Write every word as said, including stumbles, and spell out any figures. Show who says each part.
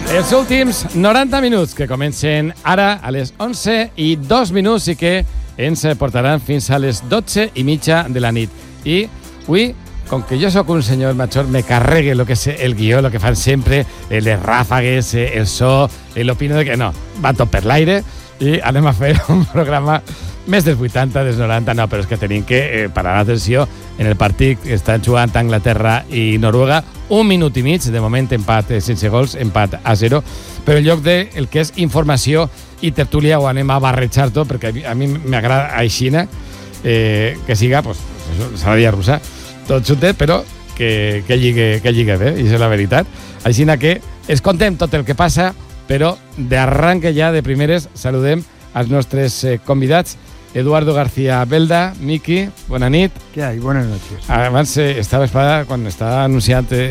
Speaker 1: Els últims noranta minuts que comencen ara a les onze i dos minuts i que ens portaran fins a les dotze i mitja de la nit. I avui, com que jo sóc un senyor major, me carregue el que és el guió, el que fan sempre, les ràfagues, el so, l'opino de que no, va tot per l'aire i anem a fer un programa més dels vuitanta, dels noranta, no, però és que tenim que eh, parar l'atenció en el partit que estan jugant Anglaterra i Noruega, un minut i mig, de moment empat eh, sense gols, empat a zero, però en lloc de el que és informació i tertúlia ho anem a barrejar tot, perquè a mi, a mi m'agrada aixina, eh, que siga, pues, això, salaria russa, tot juntet, però que, que, lligue, que lligue bé, i això és la veritat. Aixina que es contem tot el que passa, però d'arranque ja, de primeres, saludem als nostres eh, convidats. Eduardo García Belda, Miki, bona nit.
Speaker 2: Què hay? Buenas noches.
Speaker 1: Abans eh, estava espada quan estava anunciant eh,